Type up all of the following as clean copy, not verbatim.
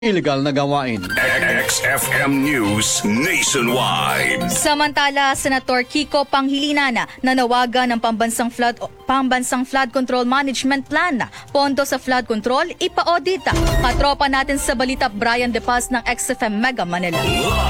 illegal na gawain. XFM News Nationwide. Samantala, Senator Kiko Pangilinan nanawagan ng pambansang flood control management plan. Pondo sa flood control, ipa-audit. Katropa natin sa balita, Brian De Paz ng XFM Mega Manila.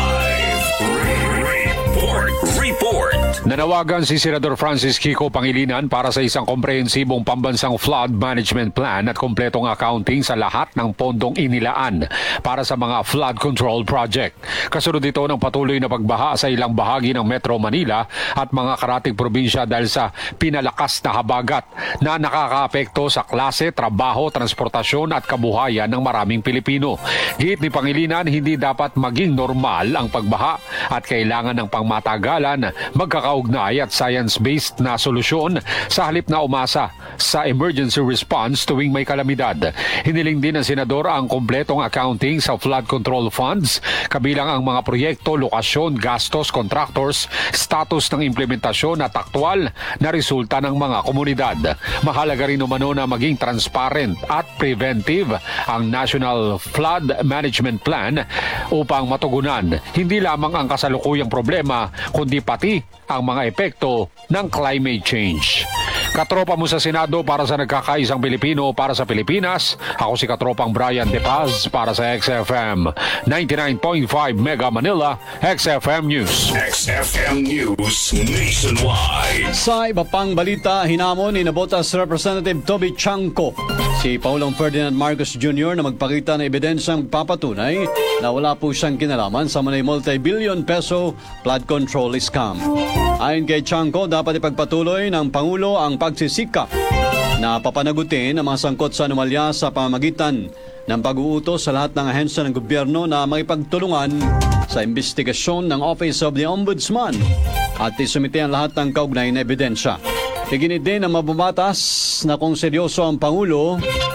Report. Nanawagan si Senador Francis Kiko Pangilinan para sa isang komprehensibong pambansang flood management plan at kompletong accounting sa lahat ng pondong inilaan para sa mga flood control project. Kasunod ito ng patuloy na pagbaha sa ilang bahagi ng Metro Manila at mga karatig probinsya dahil sa pinalakas na habagat na nakakaapekto sa klase, trabaho, transportasyon at kabuhayan ng maraming Pilipino. Giit ni Pangilinan, hindi dapat maging normal ang pagbaha at kailangan ng pangmatagalan, magkakaugnay at science-based na solusyon sa halip na umasa sa emergency response tuwing may kalamidad. Hiniling din ng Senador ang kompletong accounting sa flood control funds, kabilang ang mga proyekto, lokasyon, gastos, contractors, status ng implementasyon at aktwal na resulta ng mga komunidad. Mahalaga rin umano na maging transparent at preventive ang National Flood Management Plan upang matugunan hindi lamang ang kasalukuyang problema kundi pati ang mga epekto ng climate change. Katropa mo sa Senado para sa nagkakaisang Pilipino para sa Pilipinas. Ako si Katropang Brian De Paz para sa XFM 99.5 Mega Manila, XFM News. XFM News Nationwide. Sa iba pang balita, hinamon ni Nabotas Representative Toby Chanco si Paulong Ferdinand Marcos Jr. na magpakita ng ebidensyang papatunay na wala po siyang kinalaman sa manay multi-billion peso flood control scam. Ayon kay Chanco, dapat ipagpatuloy ng Pangulo ang pagsisikap na papanagutin ang mga sangkot sa anomalya sa pamamagitan ng pag-uutos sa lahat ng ahensya ng gobyerno na makipagtulungan sa investigasyon ng Office of the Ombudsman at isumite ang lahat ng kaugnay na ebidensya. Iginit din ang mabubatas na kung seryoso ang Pangulo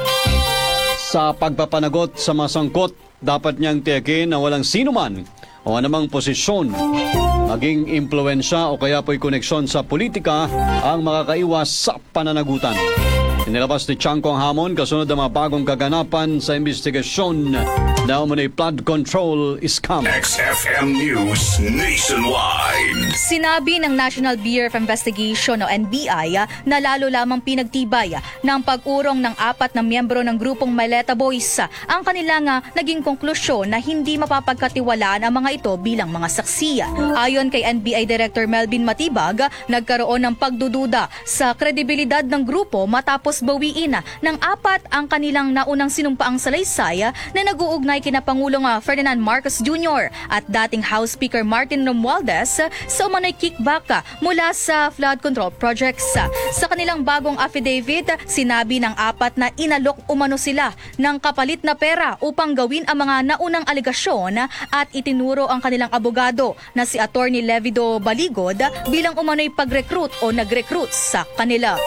sa pagpapanagot sa mga sangkot, dapat niyang tiyakin na walang sinuman o anumang posisyon, maging impluensya o kaya po'y koneksyon sa politika ang makakaiwas sa pananagutan. Inilabas ni Chanco ang hamon kasunod ng mga bagong kaganapan sa investigasyon na umano'y flood control scam. XFM News Nationwide. Sinabi ng National Bureau of Investigation o NBI na lalo lamang pinagtibay ng pag-urong ng 4 na miyembro ng grupong Maleta Boys ang kanilang naging konklusyon na hindi mapapagkatiwalaan ang mga ito bilang mga saksi. Ayon kay NBI Director Melvin Matibag, nagkaroon ng pagdududa sa kredibilidad ng grupo matapos bawiin ng 4 ang kanilang naunang sinumpaang salaysay na nag-uugnay kina Pangulong Ferdinand Marcos Jr. at dating House Speaker Martin Romualdez sa umano'y kickback mula sa flood control projects. Sa kanilang bagong affidavit, sinabi ng 4 na inalok umano sila ng kapalit na pera upang gawin ang mga naunang aligasyon at itinuro ang kanilang abogado na si Attorney Levido Baligod bilang umano'y pag-recruit o nag-recruit sa kanila.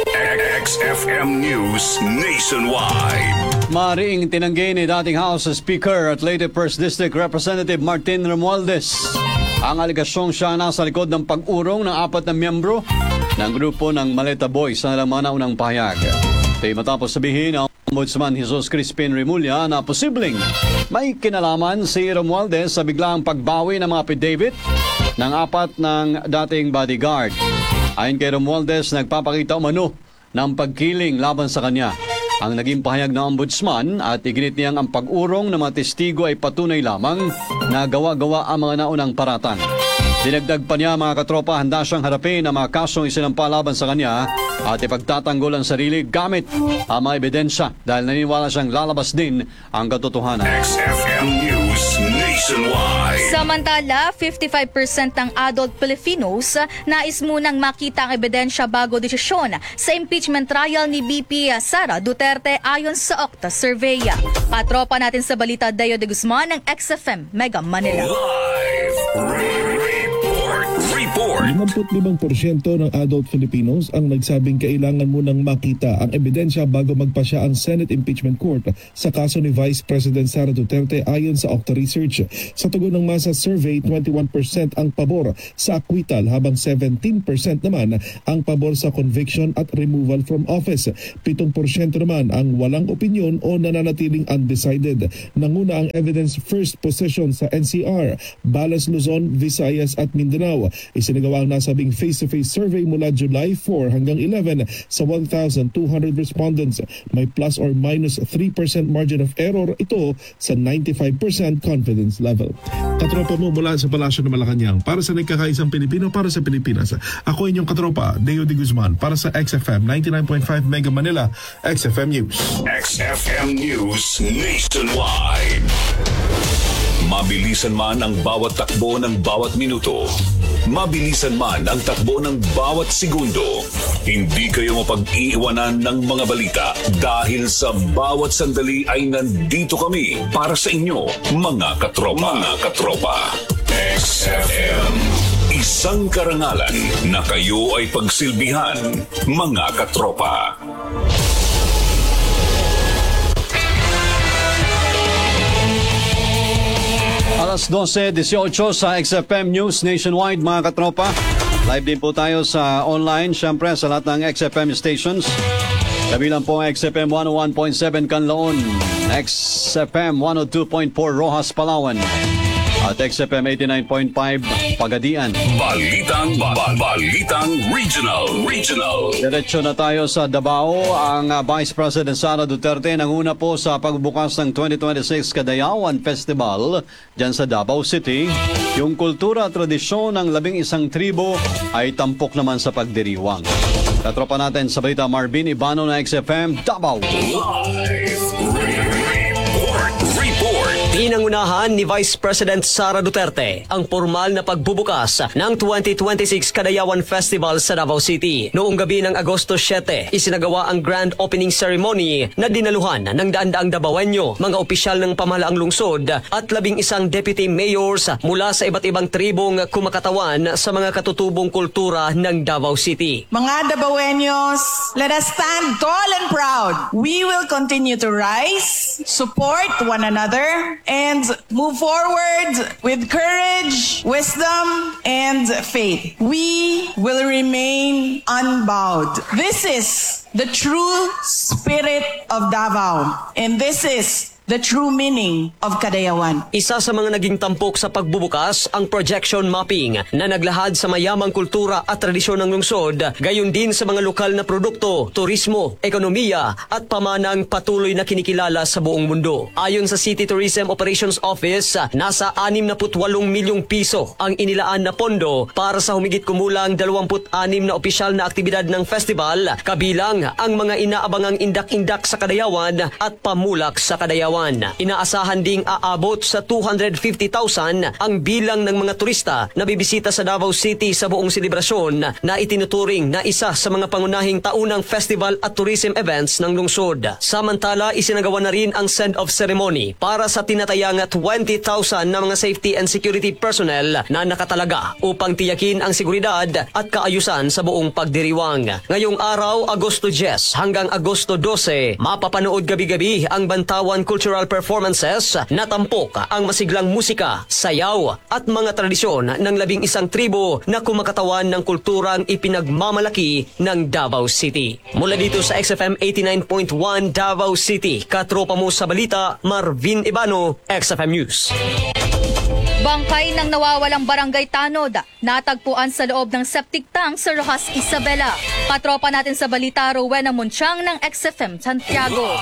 XFM News Nationwide. Maring tinanggi ni dating House Speaker at Leyte First District Representative Martin Romualdez ang aligasyong siya nasa likod ng pag-urong ng 4 na miyembro ng grupo ng Maleta Boys sa mga naunang pahayag. Ito'y matapos sabihin ng Ombudsman Jesus Crispin Remulla na posibleng may kinalaman si Romualdez sa biglang pagbawi ng mga affidavit ng 4 ng dating bodyguard. Ayon kay Romualdez, nagpapakita umano ng pagkiling laban sa kanya ang naging pahayag ng Ombudsman at iginit niyang ang pag-urong ng mga testigo ay patunay lamang na gawa-gawa ang mga naunang paratang. Dinagdag pa niya, mga katropa, handa siyang harapin ang mga kasong isinampa laban sa kanya at ipagtatanggol ang sarili gamit ang mga ebidensya dahil naniniwala siyang lalabas din ang katotohanan. XFM News Nationwide. Samantala, 55% ng adult Filipinos nais munang makita ang ebidensya bago desisyon sa impeachment trial ni BP Sara Duterte ayon sa Octa Survey. Katropa natin sa balita, Dayo de Guzman ng XFM Mega Manila. Live report. report. 55% ng adult Filipinos ang nagsabing kailangan munang makita ang ebidensya bago magpasya ang Senate Impeachment Court sa kaso ni Vice President Sara Duterte ayon sa Octa Research. Sa tugon ng masa survey, 21% ang pabor sa acquittal habang 17% naman ang pabor sa conviction at removal from office. 7% naman ang walang opinyon o nananatiling undecided. Nanguna ang evidence first position sa NCR, Balas, Luzon, Visayas at Mindanao. Isinagawa ang nasabing face-to-face survey mula July 4 hanggang 11 sa 1,200 respondents. May plus or minus 3% margin of error ito sa 95% confidence level. Katropa mo mula sa Palasyo ng Malacanang, para sa nagkakaisang Pilipino, para sa Pilipinas. Ako inyong katropa, Deo de Guzman, para sa XFM 99.5 Mega Manila, XFM News. XFM News Nationwide. Mabilisan man ang bawat takbo ng bawat minuto, mabilisan man ang takbo ng bawat segundo, hindi kayo mapag-iiwanan ng mga balita dahil sa bawat sandali ay nandito kami para sa inyo, mga katropa. Mga katropa. XFM. Isang karangalan na kayo ay pagsilbihan, mga katropa. Alas 12:18 sa XFM News Nationwide, mga katropa. Live din po tayo sa online, syempre sa lahat ng XFM stations. Kabilang po ang XFM 101.7 Canlaon, XFM 102.4 Rojas, Palawan, at XFM 89.5 Pagadian. Balitang Regional. Diretso na tayo sa Davao. Ang Vice President Sara Duterte nanguna po sa pagbukas ng 2026 Kadayawan Festival dyan sa Davao City. Yung kultura at tradisyon ng 11 tribo ay tampok naman sa pagdiriwang. Katropa natin sa balita, Marvin Ibano na XFM Davao. Report. Pinangunahan ni Vice President Sara Duterte ang formal na pagbubukas ng 2026 Kadayawan Festival sa Davao City. Noong gabi ng Agosto 7, isinagawa ang grand opening ceremony na dinaluhan ng daan-daang Davaoenyo, mga opisyal ng pamahalaang lungsod at 11 deputy mayors mula sa iba't ibang tribong kumakatawan sa mga katutubong kultura ng Davao City. Mga Davaoenyos, let us stand tall and proud. We will continue to rise, support one another, and move forward with courage, wisdom, and faith. We will remain unbowed. This is the true spirit of Davao, and this is the true meaning of Kadayawan. Isa sa mga naging tampok sa pagbubukas ang projection mapping na naglahad sa mayamang kultura at tradisyon ng lungsod, gayon din sa mga lokal na produkto, turismo, ekonomiya at pamanang patuloy na kinikilala sa buong mundo. Ayon sa City Tourism Operations Office, nasa 68 milyong piso ang inilaan na pondo para sa humigit kumulang 26 na opisyal na aktibidad ng festival, kabilang ang mga inaabangang indak-indak sa Kadayawan at pamulak sa Kadayawan. Inaasahan ding aabot sa 250,000 ang bilang ng mga turista na bibisita sa Davao City sa buong selebrasyon na itinuturing na isa sa mga pangunahing taunang festival at tourism events ng lungsod. Samantala, isinagawa na rin ang send-off ceremony para sa tinatayang 20,000 na mga safety and security personnel na nakatalaga upang tiyakin ang seguridad at kaayusan sa buong pagdiriwang. Ngayong araw, Agosto 10 hanggang Agosto 12, mapapanood gabi-gabi ang Bantawan Cultural Performances na tampok ang masiglang musika, sayaw at mga tradisyon ng 11 tribo na kumakatawan ng kulturang ipinagmamalaki ng Davao City. Mula dito sa XFM 89.1 Davao City, katropa mo sa balita, Marvin Ibano, XFM News. Bangkay ng nawawalang barangay Tanod, natagpuan sa loob ng septic tank sa Rojas, Isabela. Katropa natin sa balita, Rowena Munchang ng XFM Santiago.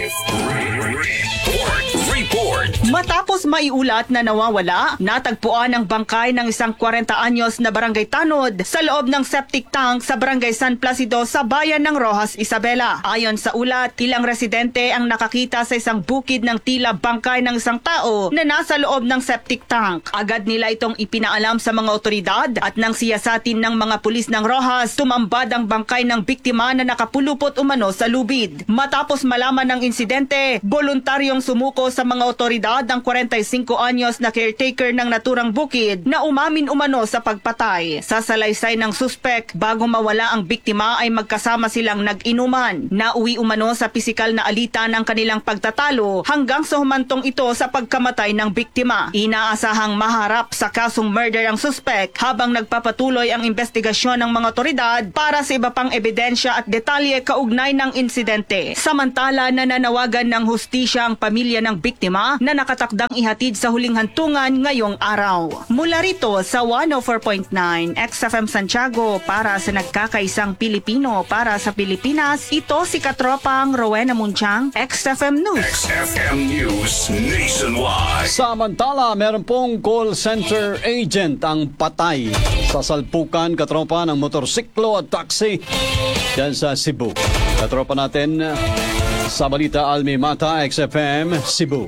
Report. Matapos maiulat na nawawala, natagpuan ang bangkay ng isang 40 anyos na barangay Tanod sa loob ng septic tank sa barangay San Placido sa bayan ng Rojas, Isabela. Ayon sa ulat, ilang residente ang nakakita sa isang bukid ng tila bangkay ng isang tao na nasa loob ng septic tank. Agad nila itong ipinaalam sa mga otoridad at nang siyasatin ng mga pulis ng Rojas, tumambad ang bangkay ng biktima na nakapulupot umano sa lubid. Matapos malaman ng insidente, voluntaryong sumuko sa mga mga otoridad ang 45 anyos na caretaker ng naturang bukid na umamin umano sa pagpatay. Sa salaysay ng suspek, bago mawala ang biktima ay magkasama silang nag-inuman. Nauwi umano sa pisikal na alitan ng kanilang pagtatalo hanggang sa humantong ito sa pagkamatay ng biktima. Inaasahang maharap sa kasong murder ang suspek habang nagpapatuloy ang investigasyon ng mga otoridad para sa iba pang ebidensya at detalye kaugnay ng insidente. Samantala, nananawagan ng hustisya ang pamilya ng biktima na nakatakdang ihatid sa huling hantungan ngayong araw. Mula rito sa 104.9 XFM Santiago para sa nagkakaisang Pilipino para sa Pilipinas, ito si Katropang Rowena Munchang, XFM News. XFM News Nationwide. Samantala, meron pong call center agent ang patay sa salpukan, katropa, ng motorsiklo at taxi dyan sa Cebu. Katropa natin sa balita, Almi Mata, XFM Cebu.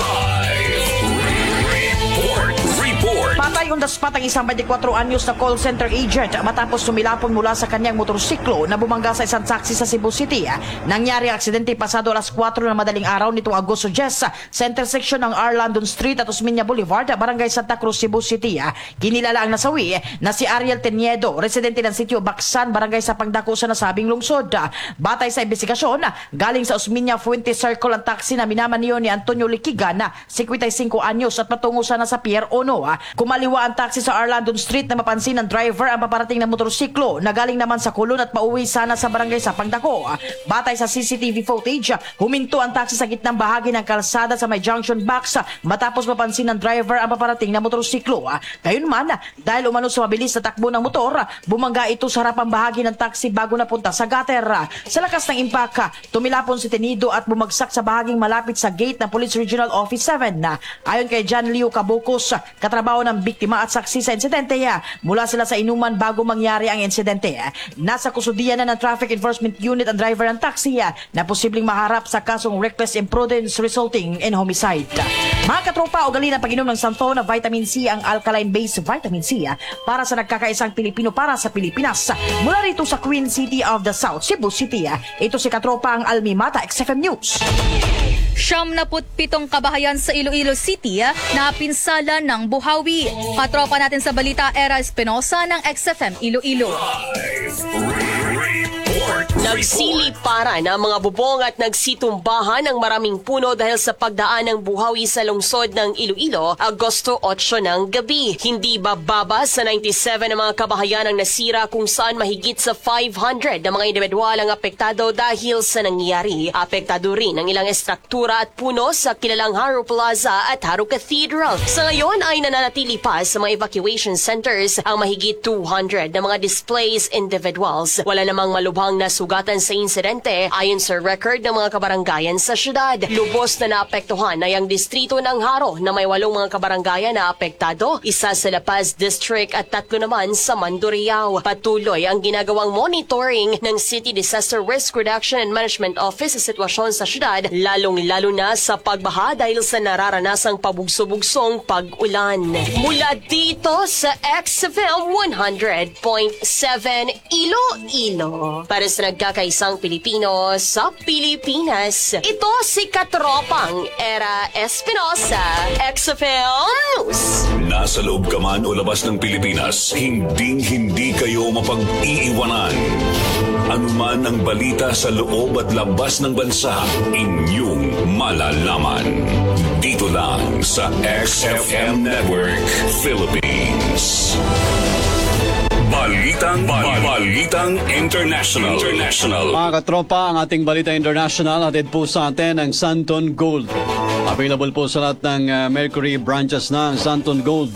Report. Patay on the spot ang isang 24 anyos na call center agent matapos sumilapon mula sa kanyang motorsiklo na bumangga sa isang taxi sa Cebu City. Nangyari ang aksidente pasado alas 4 na madaling araw nitong Agosto 10 sa intersection ng Arlandon Street at Osmeña Boulevard, Barangay Santa Cruz, Cebu City. Kinilala ang nasawi na si Ariel Teniedo, residente ng sitio Baksan, Barangay Sapangdako sa nasabing lungsod. Batay sa investigasyon, galing sa Osmeña Fuente Circle ang taxi na minamaniyo ni Antonio Liquigan, 55 anyos, at patungo sana sa Pier 1. Kumaliwa ang taxi sa Arlandon Street na mapansin ng driver ang paparating na motorsiklo na galing naman sa Kulon at pauwi sana sa Barangay Sapangdako. Batay sa CCTV footage, huminto ang taxi sa gitnang bahagi ng kalsada sa may junction box matapos mapansin ng driver ang paparating na motorsiklo. Gayunman, dahil umano sa mabilis na takbo ng motor, bumangga ito sa harapang bahagi ng taxi bago napunta sa gutter. Sa lakas ng impact, tumilapon si Tenido at bumagsak sa bahaging malapit sa gate ng Police Regional Office 7. Ayon kay John Leo Cabocos, katrabaho ng biktima at saksi sa insidente, mula sila sa inuman bago mangyari ang insidente. Nasa kusudian na ng Traffic Enforcement Unit ang driver ng taxi na posibleng maharap sa kasong reckless imprudence resulting in homicide. Mga katropa, ugali ng pag-inom ng Santo na vitamin C ang alkaline-based vitamin C para sa nagkakaisang Pilipino para sa Pilipinas. Mula rito sa Queen City of the South, Cebu City, ito si katropa ang Almi Mata, XFM News. 77 kabahayan sa Iloilo City na pinsala ng buhawi. Katropa natin sa balita, Era Espinosa ng XFM Iloilo. Nagsiliparan ang mga bubong at nagsitumbahan ang maraming puno dahil sa pagdaan ng buhawi sa lungsod ng Iloilo, Agosto 8 ng gabi. Hindi bababa sa 97 ng mga kabahayan ang nasira kung saan mahigit sa 500 na mga individual ang apektado dahil sa nangyari. Apektado rin ang ilang estruktura at puno sa kilalang Haro Plaza at Haro Cathedral. Sa ngayon ay nananatili pa sa mga evacuation centers ang mahigit 200 na mga displaced individuals. Wala namang malubhang nasugatan sa insidente ayon sa record ng mga kabaranggayan sa syudad. Lubos na naapektuhan ay ang distrito ng Haro na may 8 mga kabaranggayan na apektado, isa sa La Paz District at 3 naman sa Mandurriao. Patuloy ang ginagawang monitoring ng City Disaster Risk Reduction and Management Office sa sitwasyon sa syudad, lalong-lalo na sa pagbaha dahil sa nararanasang pabugso-bugsong pag-ulan. Mula dito sa XFM 100.7 Iloilo. Para sa nagkakaisang Pilipino sa Pilipinas, ito si Katropang Era Espinosa, XFM News. Nasa loob ka man o labas ng Pilipinas, hindi kayo mapag-iiwanan. Anuman ang balita sa loob at labas ng bansa, inyong malalaman. Dito lang sa XFM Network Philippines. Balitang International. Mga katropa, ang ating Balita International hatid po sa atin ang Santon Gold. Available po sa lahat ng Mercury branches na ang Santon Gold.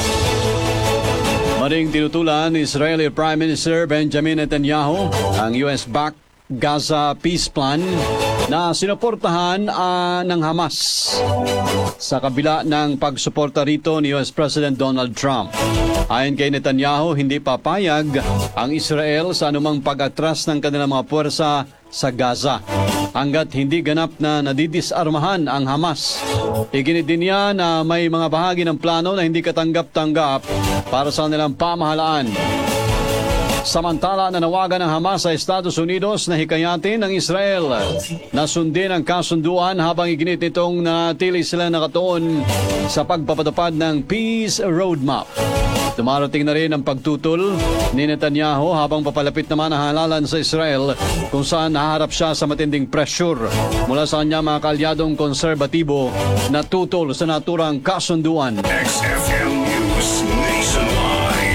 Maring tinutulan ni Israeli Prime Minister Benjamin Netanyahu ang US-backed Gaza Peace Plan na sinuportahan ng Hamas sa kabila ng pagsuporta rito ni US President Donald Trump. Ayon kay Netanyahu, hindi papayag ang Israel sa anumang pag-atras ng kanilang mga puwersa sa Gaza hanggat hindi ganap na nadidisarmahan ang Hamas. Iginit din niya na may mga bahagi ng plano na hindi katanggap-tanggap para sa kanilang pamahalaan. Samantala, nanawagan ng Hamas sa Estados Unidos na hikayatin ng Israel na sundin ang kasunduan habang iginit nitong nanatili sila nakatuon sa pagpapatupad ng Peace Roadmap. Dumarating na rin ang pagtutol ni Netanyahu habang papalapit naman ang halalan sa Israel kung saan naharap siya sa matinding pressure mula sa kanya mga kaalyadong konserbatibo na tutol sa naturang kasunduan. XFM News Nationwide.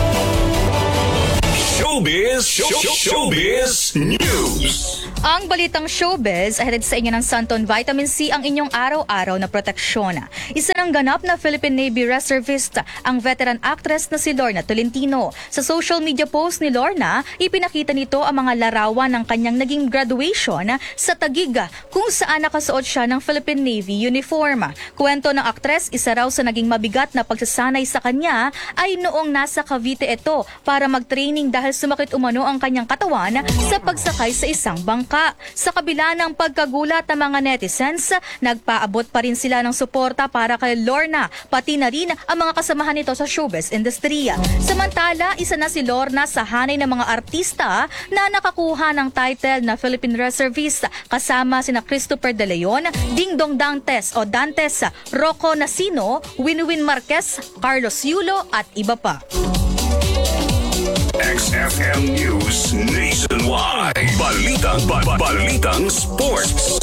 Showbiz News. Ang balitang showbiz ay hatid sa inyo ng Santon Vitamin C, ang inyong araw-araw na proteksyon. Isa ng ganap na Philippine Navy reservist ang veteran actress na si Lorna Tolentino. Sa social media post ni Lorna, ipinakita nito ang mga larawan ng kanyang naging graduation sa Taguig, kung saan nakasuot siya ng Philippine Navy uniform. Kwento ng aktres, isa raw sa naging mabigat na pagsasanay sa kanya ay noong nasa Cavite ito para mag-training dahil sumakit umano ang kanyang katawan sa pagsakay sa isang bangka. Sa kabila ng pagkagulat ng mga netizens, nagpaabot pa rin sila ng suporta para kay Lorna, pati na rin ang mga kasamahan nito sa showbiz industry. Samantala, isa na si Lorna sa hanay ng mga artista na nakakuha ng title na Philippine Reservist, kasama sina Christopher De Leon, Dingdong Dantes, Rocco Nasino, Winwin Marquez, Carlos Yulo at iba pa. XFM News Nationwide. Balitang Sports.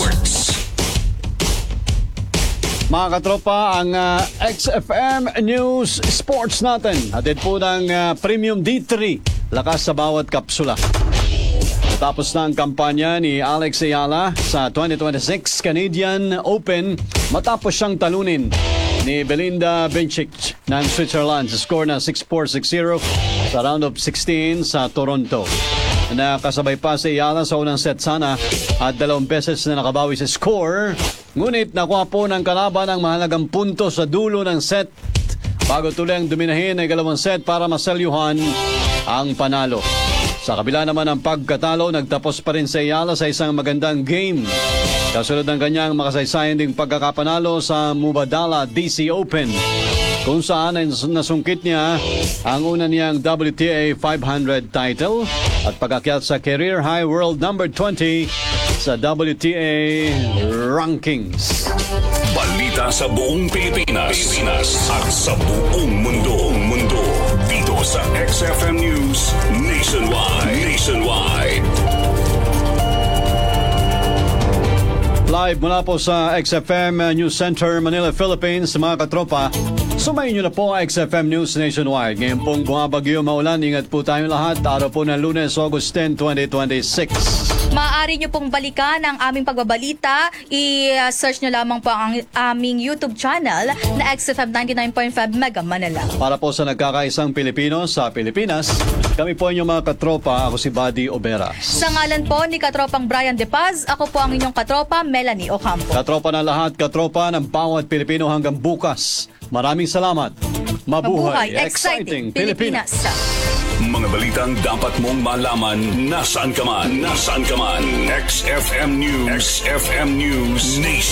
Mga katropa, ang XFM News Sports natin. Hatid po ng Premium D3. Lakas sa bawat kapsula. Tapos na ang kampanya ni Alex Ayala sa 2026 Canadian Open matapos siyang talunin ni Belinda Bencic ng Switzerland sa score na 6-4, 6-0 sa round of 16 sa Toronto. Nakasabay pa si Ayala sa unang set sana at 2 beses na nakabawi sa score. Ngunit nakuha po ng kalaban ang mahalagang punto sa dulo ng set bago tuloy ang dominahin ay 2 set para maselyuhan ang panalo. Sa kabila naman ng pagkatalo, nagtapos pa rin si Ayala sa isang magandang game. Kasunod ng kanyang makasaysayan ding pagkakapanalo sa Mubadala DC Open, kung saan ay nasungkit niya ang una niyang WTA 500 title at pag-akyat sa career high world number 20 sa WTA rankings. Balita sa buong Pilipinas at sa buong mundo. Dito sa XFM News Nationwide. Live mula po sa XFM News Center, Manila, Philippines, mga katropa. Sumayin nyo na po ang XFM News Nationwide. Ngayon pong bumabagyo, maulan, ingat po tayong lahat. Araw po ng Lunes, August 10, 2026. Maaari nyo pong balikan ang aming pagbabalita. I-search nyo lamang po ang aming YouTube channel na XFM 99.5 Mega Manila. Para po sa nagkakaisang Pilipino sa Pilipinas, kami po inyong mga katropa. Ako si Buddy Oberas. Sa ngalan po ni Katropang Brian De Paz, ako po ang inyong katropa, Melanie Ocampo. Katropa na lahat, katropa ng bawat Pilipino hanggang bukas. Maraming salamat. Mabuhay, exciting Pilipinas. Mga balitang dapat mong malaman nasaan ka man. XFM News Nation.